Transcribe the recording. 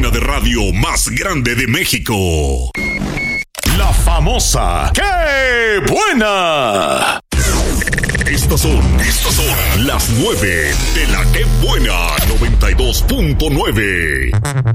cadena de radio más grande de México. La famosa ¡Qué buena! Estas son las 9 de la ¡Qué buena! 92.9.